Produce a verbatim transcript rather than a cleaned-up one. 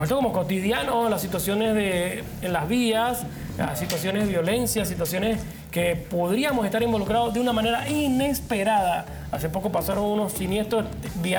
Esto como cotidiano, las situaciones de, en las vías, las situaciones de violencia, situaciones que podríamos estar involucrados de una manera inesperada. Hace poco pasaron unos siniestros viales.